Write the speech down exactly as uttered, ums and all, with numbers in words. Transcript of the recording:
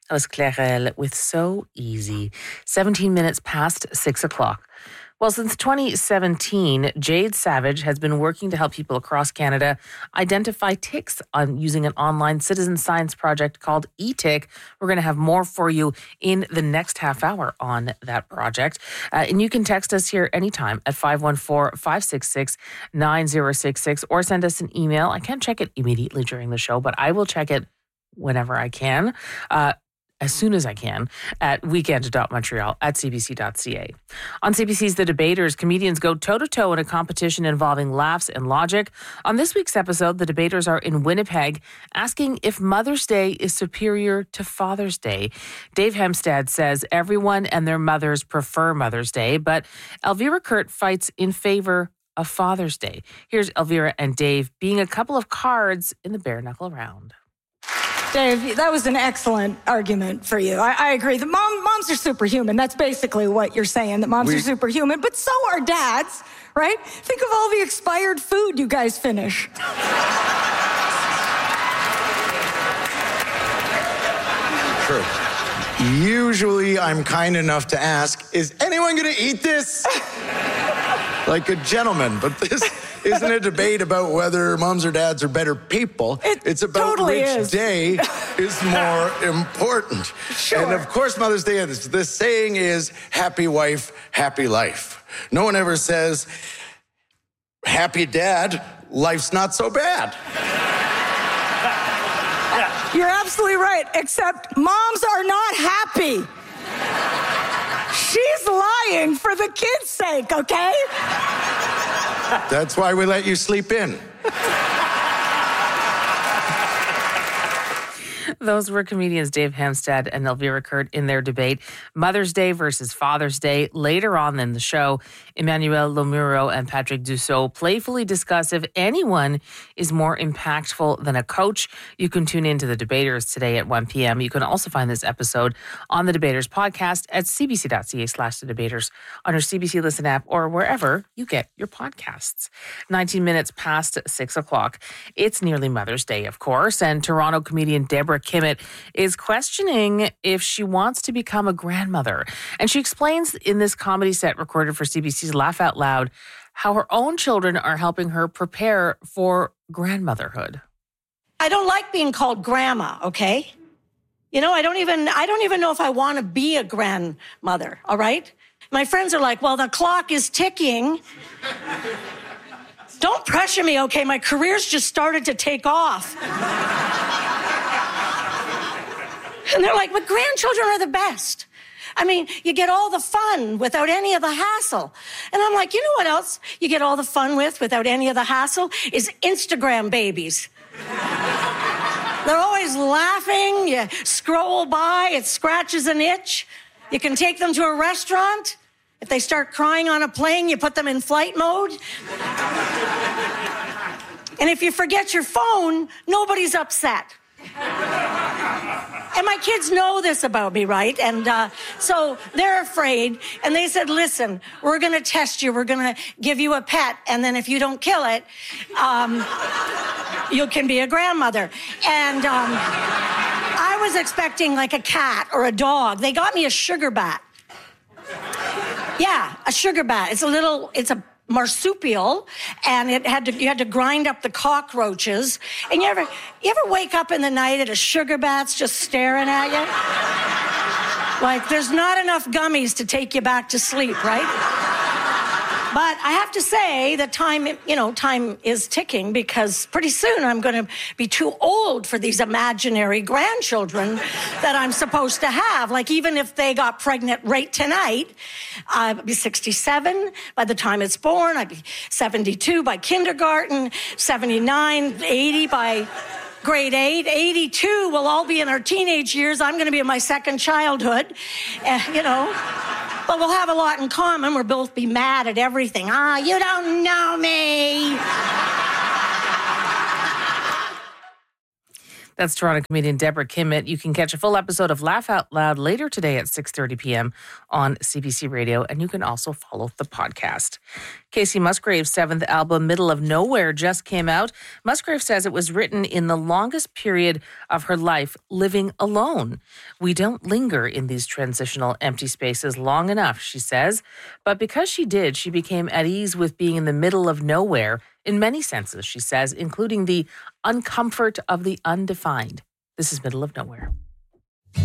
That was Clarel with So Easy. seventeen minutes past six o'clock. Well, since twenty seventeen, Jade Savage has been working to help people across Canada identify ticks on using an online citizen science project called eTick. We're going to have more for you in the next half hour on that project. Uh, and you can text us here anytime at five one four, five six six, nine zero six six or send us an email. I can't check it immediately during the show, but I will check it whenever I can. Uh, as soon as I can, at weekend dot montreal at c b c dot c a. On C B C's The Debaters, comedians go toe-to-toe in a competition involving laughs and logic. On this week's episode, the debaters are in Winnipeg, asking if Mother's Day is superior to Father's Day. Dave Hemstad says everyone and their mothers prefer Mother's Day, but Elvira Kurt fights in favor of Father's Day. Here's Elvira and Dave being a couple of cards in the bare knuckle round. Dave, that was an excellent argument for you. I, I agree. The mom, moms are superhuman. That's basically what you're saying, that moms we, are superhuman. But so are dads, right? Think of all the expired food you guys finish. True. Usually I'm kind enough to ask, is anyone going to eat this? Like a gentleman, but this isn't a debate about whether moms or dads are better people. It it's about totally which is. day is more important. Sure. And of course, Mother's Day, this, this saying is happy wife, happy life. No one ever says, happy dad, life's not so bad. You're absolutely right, except moms are not happy. She's lying for the kids' sake, okay? That's why we let you sleep in. Those were comedians Dave Hemstad and Elvira Kurt in their debate. Mother's Day versus Father's Day. Later on in the show, Emmanuel Lomuro and Patrick Dussault playfully discuss if anyone is more impactful than a coach. You can tune in to The Debaters today at one p.m. You can also find this episode on The Debaters podcast at cbc.ca slash The Debaters on your C B C Listen app or wherever you get your podcasts. nineteen minutes past six o'clock. It's nearly Mother's Day, of course, and Toronto comedian Deborah Kimmett is questioning if she wants to become a grandmother. And she explains in this comedy set recorded for C B C's Laugh Out Loud how her own children are helping her prepare for grandmotherhood. I don't like being called grandma, okay? You know, I don't even I don't even know if I want to be a grandmother, all right? My friends are like, well, the clock is ticking. Don't pressure me, okay? My career's just started to take off. And they're like, but grandchildren are the best. I mean, you get all the fun without any of the hassle. And I'm like, you know what else you get all the fun with without any of the hassle? Is Instagram babies. They're always laughing. You scroll by, it scratches an itch. You can take them to a restaurant. If they start crying on a plane, you put them in flight mode. And if you forget your phone, nobody's upset. And my kids know this about me, right? And uh, so they're afraid. And they said, listen, we're going to test you. We're going to give you a pet. And then if you don't kill it, um, you can be a grandmother. And um, I was expecting like a cat or a dog. They got me a sugar bat. Yeah, a sugar bat. It's a little, it's a marsupial, and it had to you had to grind up the cockroaches. And you ever you ever wake up in the night at a sugar bat's just staring at you? Like there's not enough gummies to take you back to sleep, right? But I have to say that time, you know, time is ticking because pretty soon I'm going to be too old for these imaginary grandchildren that I'm supposed to have. Like even if they got pregnant right tonight, I'd be sixty-seven by the time it's born. I'd be seventy-two by kindergarten, seventy-nine, eighty by grade eight, eighty-two will all be in our teenage years. I'm going to be in my second childhood, uh, you know. But we'll have a lot in common. We'll both be mad at everything. Ah, you don't know me. That's Toronto comedian Deborah Kimmett. You can catch a full episode of Laugh Out Loud later today at six thirty p.m. on C B C Radio, and you can also follow the podcast. Casey Musgrave's seventh album, Middle of Nowhere, just came out. Musgrave says it was written in the longest period of her life, living alone. We don't linger in these transitional empty spaces long enough, she says. But because she did, she became at ease with being in the middle of nowhere in many senses, she says, including the uncomfort of the undefined. This is Middle of Nowhere.